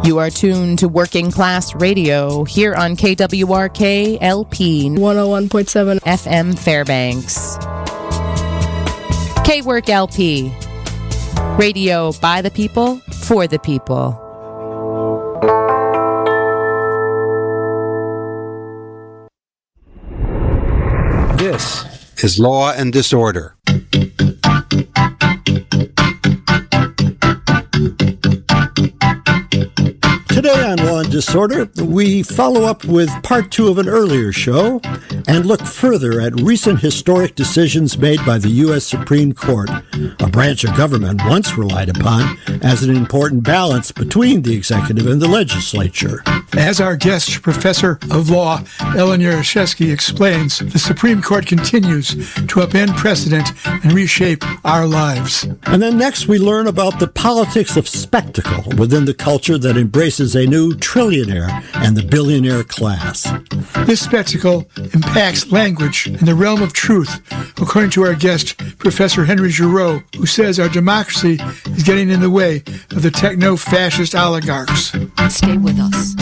You are tuned to Working Class Radio here on KWRK LP 101.7 FM Fairbanks. K-Work LP. Radio by the people, for the people. This is Law and Disorder. Today on Law and Disorder, we follow up with part 2 of an earlier show and look further at recent historic decisions made by the U.S. Supreme Court, a branch of government once relied upon as an important balance between the executive and the legislature. As our guest professor of law, Ellen Yaroshevsky, explains, the Supreme Court continues to upend precedent and reshape our lives. And then next we learn about the politics of spectacle within the culture that embraces a new trillionaire and the billionaire class. This spectacle impacts language in the realm of truth, according to our guest, Professor Henry Giroux, who says our democracy is getting in the way of the techno-fascist oligarchs. Stay with us.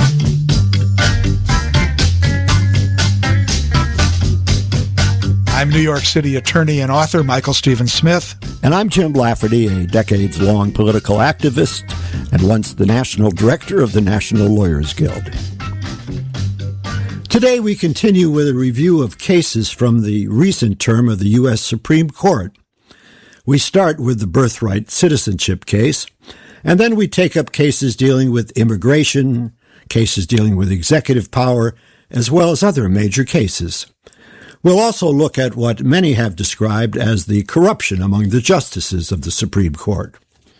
I'm New York City attorney and author Michael Stephen Smith. And I'm Jim Lafferty, a decades-long political activist and once the national director of the National Lawyers Guild. Today we continue with a review of cases from the recent term of the U.S. Supreme Court. We start with the birthright citizenship case, and then we take up cases dealing with immigration, cases dealing with executive power, as well as other major cases. We'll also look at what many have described as the corruption among the justices of the Supreme Court.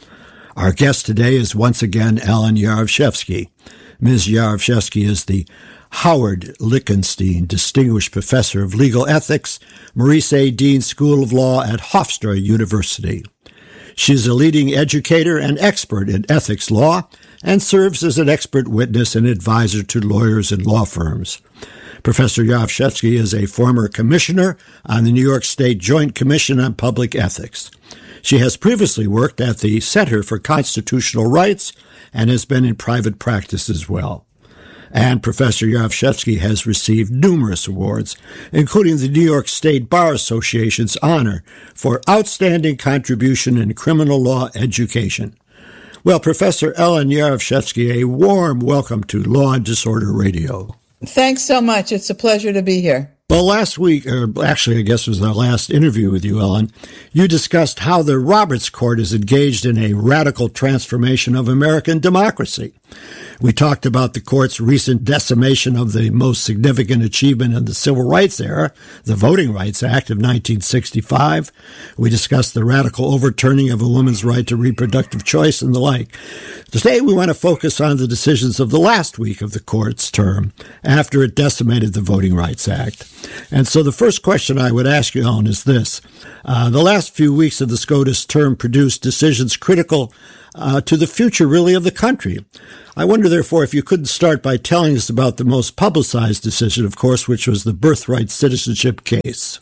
Our guest today is once again Ellen Yaroshevsky. Ms. Yaroshevsky is the Howard Lichtenstein Distinguished Professor of Legal Ethics, Maurice A. Dean School of Law at Hofstra University. She's a leading educator and expert in ethics law and serves as an expert witness and advisor to lawyers and law firms. Professor Yaroshevsky is a former commissioner on the New York State Joint Commission on Public Ethics. She has previously worked at the Center for Constitutional Rights and has been in private practice as well. And Professor Yaroshevsky has received numerous awards, including the New York State Bar Association's honor for outstanding contribution in criminal law education. Well, Professor Ellen Yaroshevsky, a warm welcome to Law and Disorder Radio. Thanks so much. It's a pleasure to be here. Well, last week, or actually I guess it was our last interview with you, Ellen, you discussed how the Roberts Court is engaged in a radical transformation of American democracy. We talked about the court's recent decimation of the most significant achievement in the civil rights era, the Voting Rights Act of 1965. We discussed the radical overturning of a woman's right to reproductive choice and the like. Today, we want to focus on the decisions of the last week of the court's term after it decimated the Voting Rights Act. And so the first question I would ask you, Ellen, is this. The last few weeks of the SCOTUS term produced decisions critical to the future, really, of the country. I wonder, therefore, if you couldn't start by telling us about the most publicized decision, of course, which was the birthright citizenship case.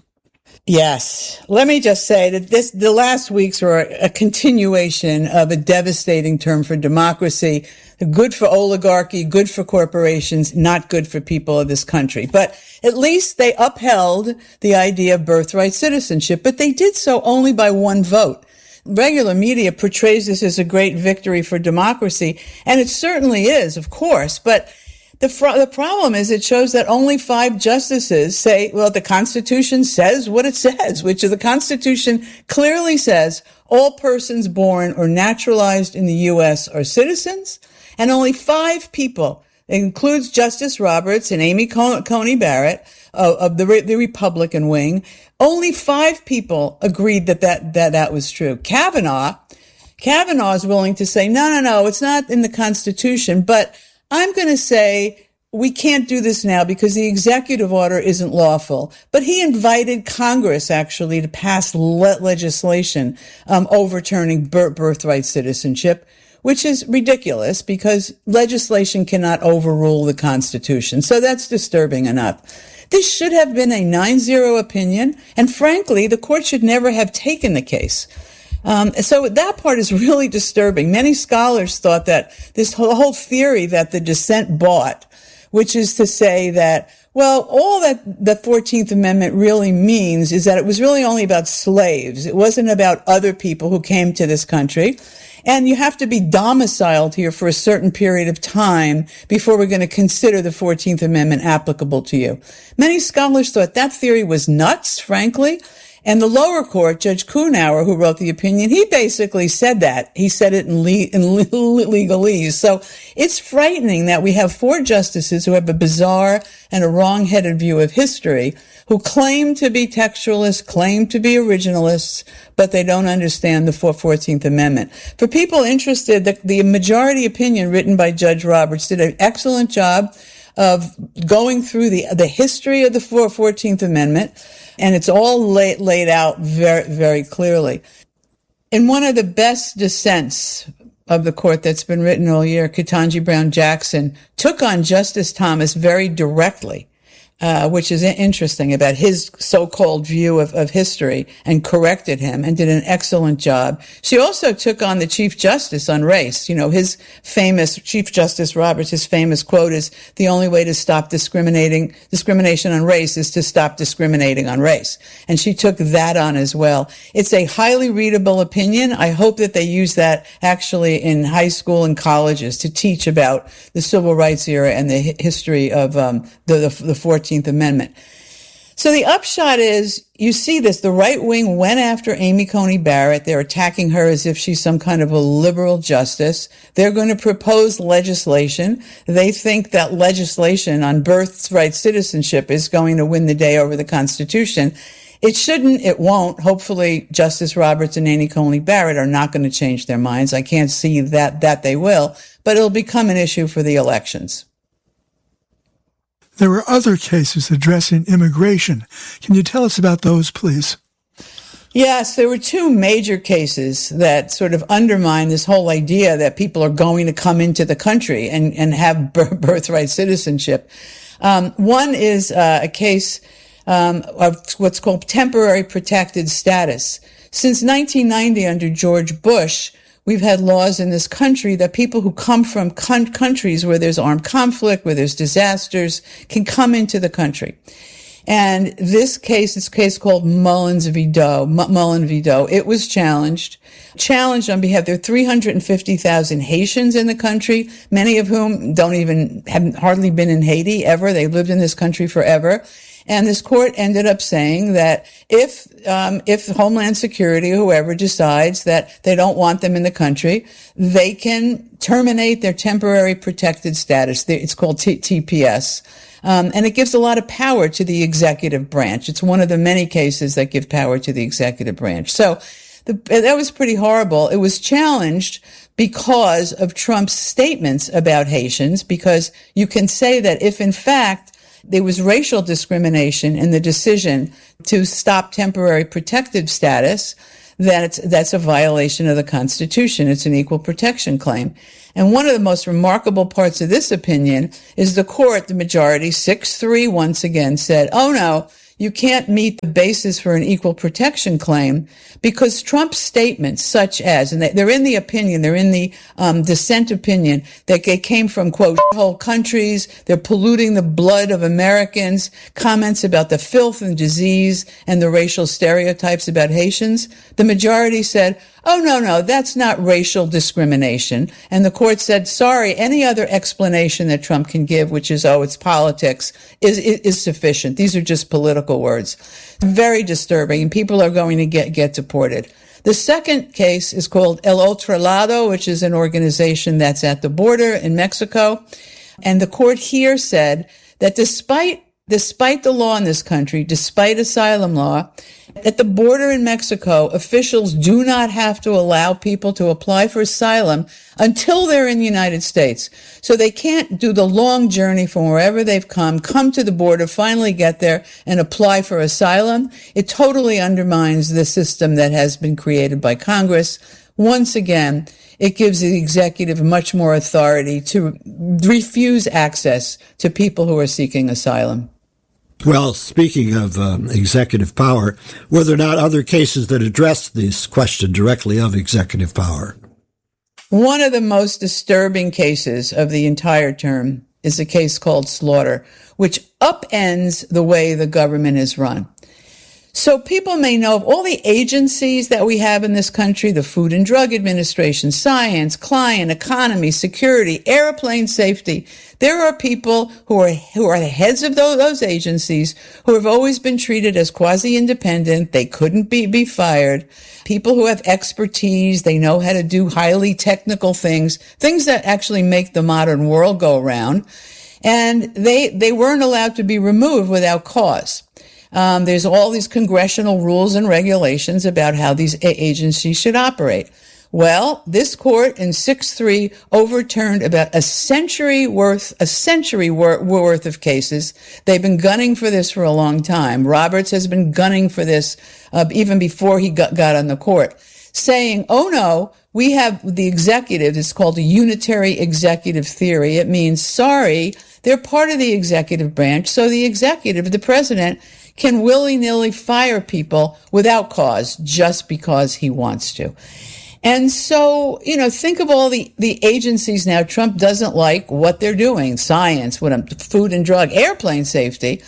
Yes. Let me just say that the last weeks were a continuation of a devastating term for democracy, good for oligarchy, good for corporations, not good for people of this country. But at least they upheld the idea of birthright citizenship, but they did so only by one vote. Regular media portrays this as a great victory for democracy, and it certainly is, of course, but the problem is it shows that only 5 justices say, well, the Constitution says what it says, which is the Constitution clearly says all persons born or naturalized in the U.S. are citizens, and only 5 people, it includes Justice Roberts and Amy Coney Barrett of the Republican wing, only 5 people agreed that was true. Kavanaugh is willing to say, no, it's not in the Constitution, but I'm going to say we can't do this now because the executive order isn't lawful. But he invited Congress, actually, to pass legislation overturning birthright citizenship, which is ridiculous because legislation cannot overrule the Constitution. So that's disturbing enough. This should have been a 9-0 opinion, and frankly, the court should never have taken the case. So that part is really disturbing. Many scholars thought that this whole theory that the dissent bought, which is to say that, well, all that the 14th Amendment really means is that it was really only about slaves. It wasn't about other people who came to this country. And you have to be domiciled here for a certain period of time before we're going to consider the 14th Amendment applicable to you. Many scholars thought that theory was nuts, frankly. And the lower court, Judge Kuhnauer, who wrote the opinion, he basically said that. He said it in legalese. So it's frightening that we have 4 justices who have a bizarre and a wrong-headed view of history, who claim to be textualists, claim to be originalists, but they don't understand the 14th Amendment. For people interested, the majority opinion written by Judge Roberts did an excellent job of going through the history of the 14th Amendment, and it's all laid out very, very clearly. In one of the best dissents of the court that's been written all year, Ketanji Brown Jackson took on Justice Thomas very directly, which is interesting, about his so-called view of history, and corrected him and did an excellent job. She also took on the Chief Justice on race. You know, his famous, Chief Justice Roberts, his famous quote is, the only way to stop discrimination on race is to stop discriminating on race. And she took that on as well. It's a highly readable opinion. I hope that they use that actually in high school and colleges to teach about the civil rights era and the history of the 14th Amendment. So the upshot is, you see this, the right wing went after Amy Coney Barrett. They're attacking her as if she's some kind of a liberal justice. They're going to propose legislation. They think that legislation on birthright citizenship is going to win the day over the Constitution. It shouldn't, it won't. Hopefully Justice Roberts and Amy Coney Barrett are not going to change their minds. I can't see that they will, but it'll become an issue for the elections. There were other cases addressing immigration. Can you tell us about those, please? Yes, there were 2 major cases that sort of undermine this whole idea that people are going to come into the country and have birthright citizenship. One is a case of what's called temporary protected status. Since 1990, under George Bush, we've had laws in this country that people who come from countries where there's armed conflict, where there's disasters, can come into the country. And this case, it's a case called Mullen v. Doe. It was challenged on behalf, there are 350,000 Haitians in the country, many of whom haven't hardly been in Haiti ever. They lived in this country forever. And this court ended up saying that if Homeland Security or whoever decides that they don't want them in the country, they can terminate their temporary protected status. It's called TPS. And it gives a lot of power to the executive branch. It's one of the many cases that give power to the executive branch. So that was pretty horrible. It was challenged because of Trump's statements about Haitians, because you can say that if in fact there was racial discrimination in the decision to stop temporary protected status, that's a violation of the Constitution. It's an equal protection claim. And one of the most remarkable parts of this opinion is the court, the majority, 6-3, once again said, oh no, you can't meet the basis for an equal protection claim because Trump's statements such as, and they're in the opinion, they're in the dissent opinion, that they came from, quote, whole countries, they're polluting the blood of Americans, comments about the filth and disease and the racial stereotypes about Haitians. The majority said, oh, no, that's not racial discrimination. And the court said, sorry, any other explanation that Trump can give, which is, oh, it's politics, is sufficient. These are just political words. Very disturbing, and people are going to get deported. The second case is called El Otro Lado, which is an organization that's at the border in Mexico. And the court here said that despite the law in this country, despite asylum law, at the border in Mexico, officials do not have to allow people to apply for asylum until they're in the United States. So they can't do the long journey from wherever they've come to the border, finally get there and apply for asylum. It totally undermines the system that has been created by Congress. Once again, it gives the executive much more authority to refuse access to people who are seeking asylum. Well, speaking of executive power, were there not other cases that addressed this question directly of executive power? One of the most disturbing cases of the entire term is a case called Slaughter, which upends the way the government is run. So people may know of all the agencies that we have in this country, the Food and Drug Administration, science, client, economy, security, airplane safety. There are people who are the heads of those agencies who have always been treated as quasi-independent. They couldn't be fired. People who have expertise. They know how to do highly technical things that actually make the modern world go around. And they weren't allowed to be removed without cause. There's all these congressional rules and regulations about how these agencies should operate. Well, this court in 6-3 overturned about a century worth of cases. They've been gunning for this for a long time. Roberts has been gunning for this even before he got on the court, saying, oh no, we have the executive. It's called a unitary executive theory. It means, sorry, they're part of the executive branch. So the executive, the president, can willy-nilly fire people without cause just because he wants to. And so, think of all the agencies now. Trump doesn't like what they're doing. Science, food and drug, airplane safety.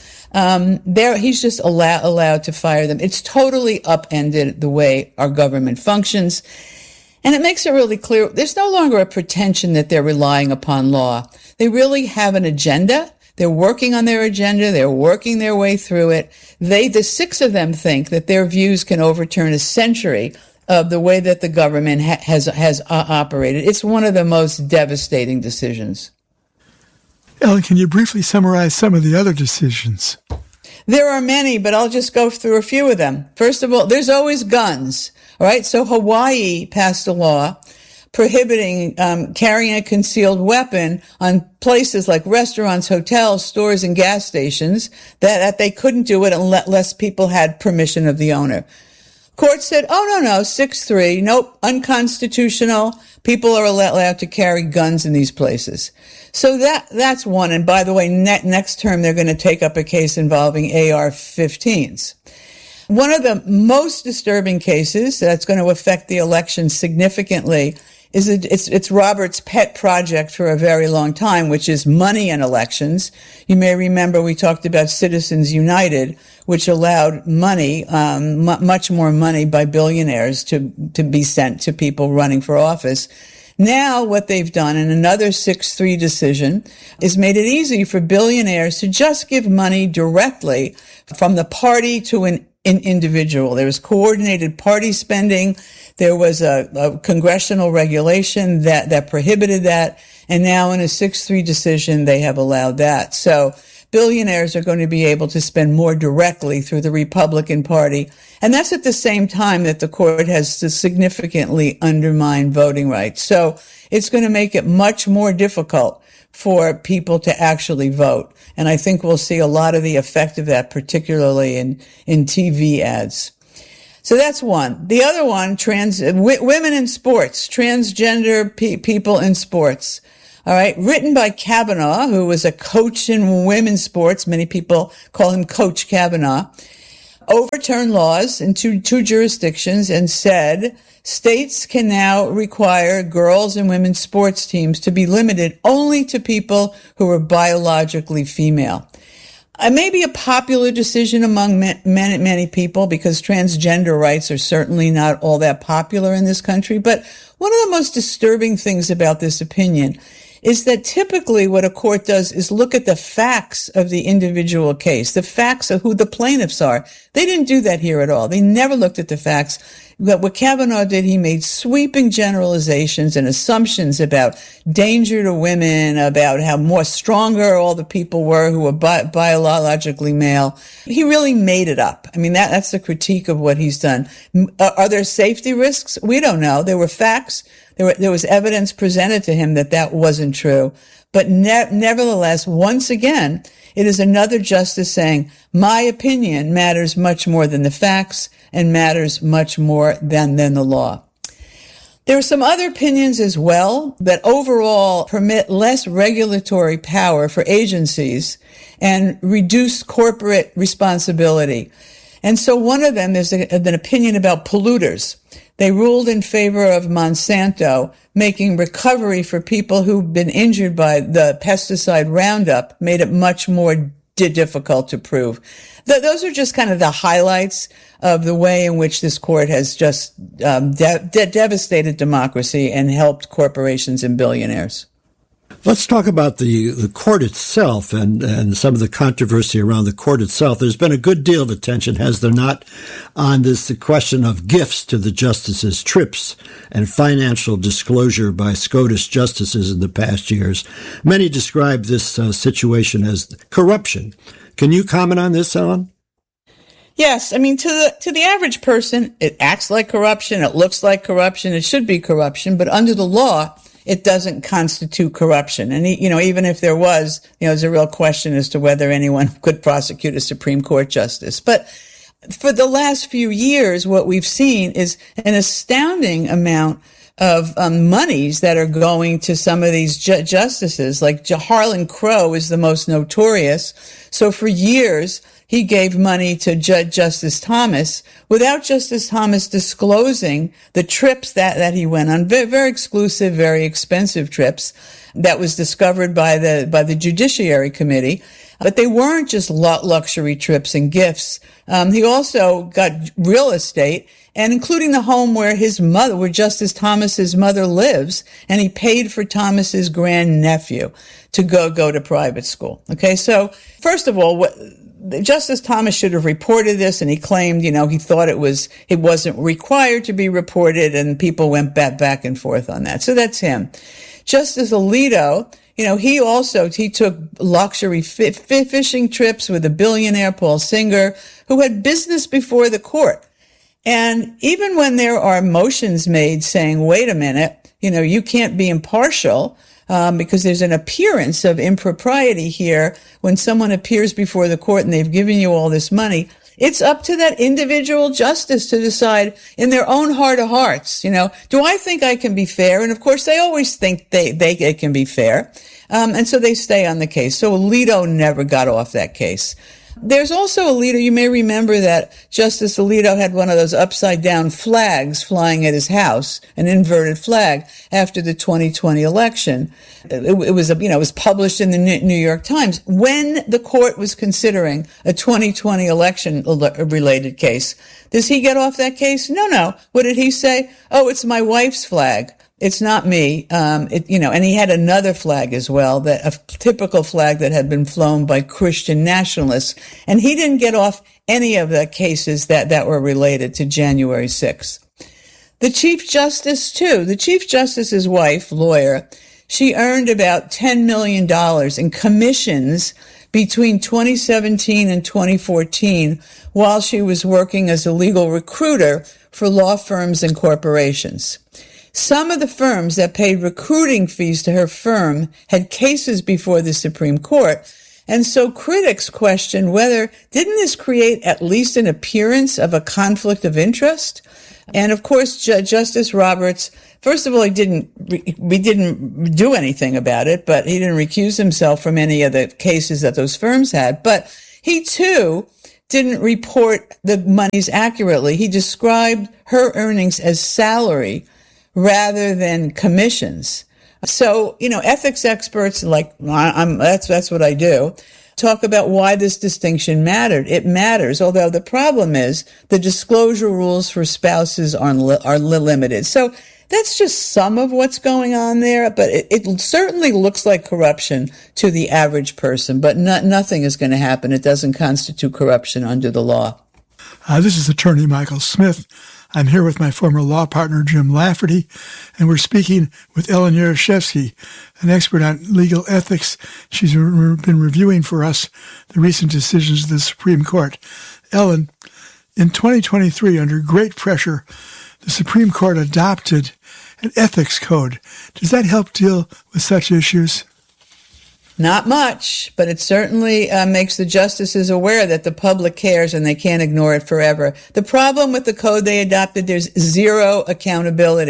He's just allowed to fire them. It's totally upended the way our government functions. And it makes it really clear there's no longer a pretension that they're relying upon law. They really have an agenda. They're working on their agenda. They're working their way through it. The 6 of them think that their views can overturn a century of the way that the government has operated. It's one of the most devastating decisions. Ellen, can you briefly summarize some of the other decisions? There are many, but I'll just go through a few of them. First of all, there's always guns. All right. So Hawaii passed a law prohibiting carrying a concealed weapon on places like restaurants, hotels, stores, and gas stations, that they couldn't do it unless people had permission of the owner. Court said, oh, no, 6-3, nope, unconstitutional. People are allowed to carry guns in these places. So that's one. And by the way, next term, they're going to take up a case involving AR-15s. One of the most disturbing cases that's going to affect the election significantly is it's Robert's pet project for a very long time, which is money in elections. You may remember we talked about Citizens United, which allowed money, much more money by billionaires to be sent to people running for office. Now what they've done in another 6-3 decision is made it easy for billionaires to just give money directly from the party to an individual. There was coordinated party spending. There was a congressional regulation that prohibited that. And now in a 6-3 decision, they have allowed that. So billionaires are going to be able to spend more directly through the Republican Party. And that's at the same time that the court has to significantly undermine voting rights. So it's going to make it much more difficult for people to actually vote. And I think we'll see a lot of the effect of that, particularly in TV ads. So that's one. The other one, women in sports, transgender people in sports. All right. Written by Kavanaugh, who was a coach in women's sports. Many people call him Coach Kavanaugh. Overturned laws in two jurisdictions and said states can now require girls and women's sports teams to be limited only to people who are biologically female. It may be a popular decision among many people because transgender rights are certainly not all that popular in this country. But one of the most disturbing things about this opinion is that typically what a court does is look at the facts of the individual case, the facts of who the plaintiffs are. They didn't do that here at all. They never looked at the facts. But what Kavanaugh did, he made sweeping generalizations and assumptions about danger to women, about how more stronger all the people were who were biologically male. He really made it up. I mean, that's the critique of what he's done. Are there safety risks? We don't know. There were facts. There was evidence presented to him that wasn't true. But nevertheless, once again, it is another justice saying, my opinion matters much more than the facts and matters much more than the law. There are some other opinions as well that overall permit less regulatory power for agencies and reduce corporate responsibility. And so one of them is an opinion about polluters. They ruled in favor of Monsanto, making recovery for people who've been injured by the pesticide Roundup, made it much more difficult to prove. Those are just kind of the highlights of the way in which this court has just devastated democracy and helped corporations and billionaires. Let's talk about the court itself and some of the controversy around the court itself. There's been a good deal of attention, has there not, on the question of gifts to the justices, trips, and financial disclosure by SCOTUS justices in the past years. Many describe this situation as corruption. Can you comment on this, Ellen? Yes, I mean, to the average person, it acts like corruption, it looks like corruption, it should be corruption, but under the law, it doesn't constitute corruption. And, even if there was, there's a real question as to whether anyone could prosecute a Supreme Court justice. But for the last few years, what we've seen is an astounding amount of monies that are going to some of these justices. Like Harlan Crow is the most notorious. So for years, he gave money to Justice Thomas without Justice Thomas disclosing the trips that he went on, very, very exclusive, very expensive trips that was discovered by the Judiciary Committee. But they weren't just luxury trips and gifts. He also got real estate, and including the home where where Justice Thomas's mother lives, and he paid for Thomas's grandnephew to go to private school. Okay, so first of all, Justice Thomas should have reported this, and he claimed, he thought it wasn't required to be reported, and people went back and forth on that. So that's him. Justice Alito, he took luxury fishing trips with a billionaire, Paul Singer, who had business before the court. And even when there are motions made saying, wait a minute, you can't be impartial, because there's an appearance of impropriety here when someone appears before the court and they've given you all this money. It's up to that individual justice to decide in their own heart of hearts, do I think I can be fair? And of course, they always think they can be fair. And so they stay on the case. So Alito never got off that case. There's also Alito. You may remember that Justice Alito had one of those upside down flags flying at his house, an inverted flag, after the 2020 election. It was published in the New York Times when the court was considering a 2020 election related case. Does he get off that case? No. What did he say? Oh, it's my wife's flag. It's not me. And he had another flag as well, a typical flag that had been flown by Christian nationalists. And he didn't get off any of the cases that were related to January 6th. The Chief Justice, too. The Chief Justice's wife, lawyer, she earned about $10 million in commissions between 2017 and 2014 while she was working as a legal recruiter for law firms and corporations. Some of the firms that paid recruiting fees to her firm had cases before the Supreme Court. And so critics question didn't this create at least an appearance of a conflict of interest? And of course, Justice Roberts, first of all, we didn't do anything about it, but he didn't recuse himself from any of the cases that those firms had. But he too didn't report the monies accurately. He described her earnings as salary rather than commissions. So, ethics experts that's what I do, talk about why this distinction mattered. It matters, although the problem is the disclosure rules for spouses are limited. So that's just some of what's going on there, but it certainly looks like corruption to the average person, but nothing is going to happen. It doesn't constitute corruption under the law. This is Attorney Michael Smith. I'm here with my former law partner, Jim Lafferty, and we're speaking with Ellen Yaroshevsky, an expert on legal ethics. She's been reviewing for us the recent decisions of the Supreme Court. Ellen, in 2023, under great pressure, the Supreme Court adopted an ethics code. Does that help deal with such issues? Not much, but it certainly makes the justices aware that the public cares and they can't ignore it forever. The problem with the code they adopted, there's zero accountability.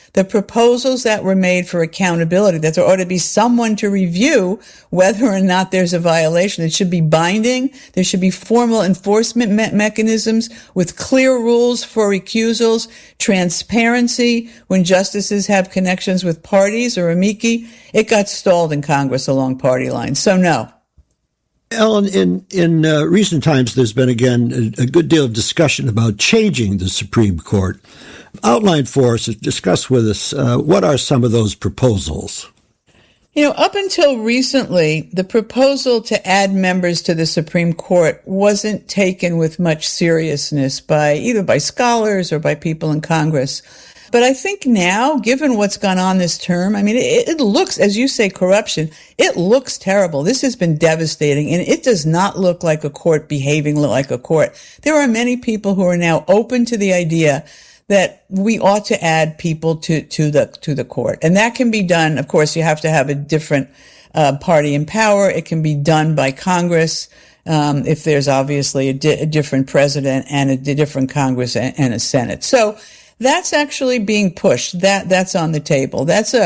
the proposals that were made for accountability, that there ought to be someone to review whether or not there's a violation. It should be binding. There should be formal enforcement mechanisms with clear rules for recusals, transparency when justices have connections with parties or amici. It got stalled in Congress along party lines. So no. Ellen, in recent times, there's been, again, a good deal of discussion about changing the Supreme Court. Outline for us, discuss with us, what are some of those proposals? You know, up until recently, the proposal to add members to the Supreme Court wasn't taken with much seriousness either by scholars or by people in Congress. But I think now, given what's gone on this term, I mean, it looks, as you say, corruption. It looks terrible. This has been devastating, and it does not look like a court behaving like a court. There are many people who are now open to the idea that we ought to add people to the court. And that can be done. Of course, you have to have a different party in power. It can be done by Congress. If there's obviously a different president and a different Congress and a Senate. So that's actually being pushed. That's on the table.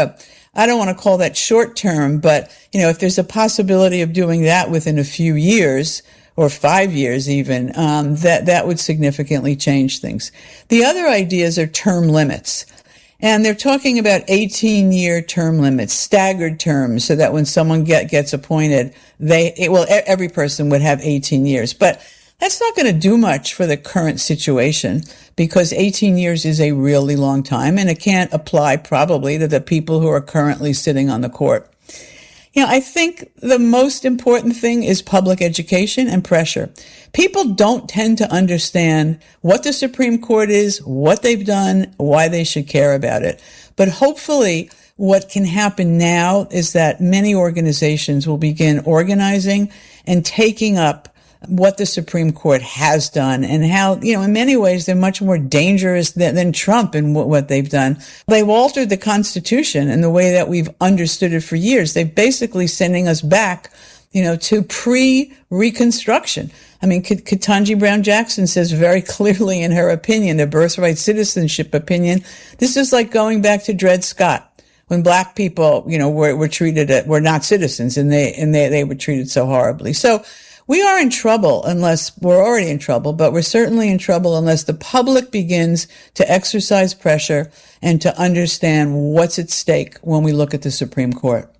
I don't want to call that short term, but, you know, if there's a possibility of doing that within a few years or 5 years even, that would significantly change things. The other ideas are term limits. And they're talking about 18-year term limits, staggered terms, so that when someone gets appointed, every person would have 18 years. But that's not going to do much for the current situation because 18 years is a really long time, and it can't apply probably to the people who are currently sitting on the court. You know, I think the most important thing is public education and pressure. People don't tend to understand what the Supreme Court is, what they've done, why they should care about it. But hopefully what can happen now is that many organizations will begin organizing and taking up what the Supreme Court has done and how, you know, in many ways they're much more dangerous than Trump in what they've done. They've altered the Constitution in the way that we've understood it for years. They're basically sending us back, you know, to pre-Reconstruction. I mean, Ketanji Brown Jackson says very clearly in her opinion, the birthright citizenship opinion, this is like going back to Dred Scott, when black people, you know, were not citizens and they were treated so horribly. So we are in trouble we're already in trouble, but we're certainly in trouble unless the public begins to exercise pressure and to understand what's at stake when we look at the Supreme Court.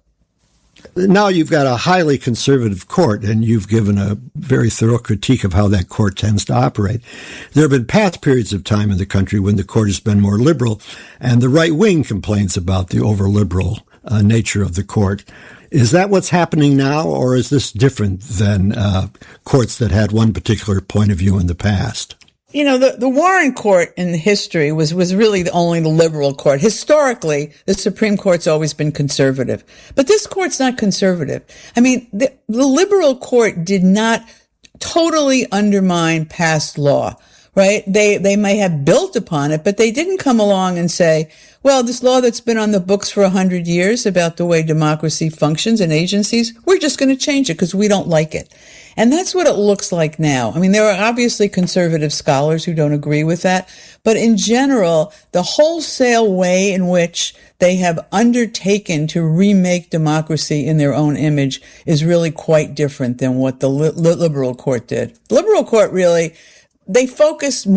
Now you've got a highly conservative court, and you've given a very thorough critique of how that court tends to operate. There have been past periods of time in the country when the court has been more liberal, and the right wing complains about the over-liberal nature of the court. Is that what's happening now, or is this different than courts that had one particular point of view in the past? You know, the Warren Court in history was really the liberal court. Historically, the Supreme Court's always been conservative. But this court's not conservative. I mean, the liberal court did not totally undermine past law, right? They may have built upon it, but they didn't come along and say, well, this law that's been on the books for 100 years about the way democracy functions in agencies, we're just going to change it because we don't like it. And that's what it looks like now. I mean, there are obviously conservative scholars who don't agree with that, but in general, the wholesale way in which they have undertaken to remake democracy in their own image is really quite different than what the liberal court did. The liberal court really, they focused more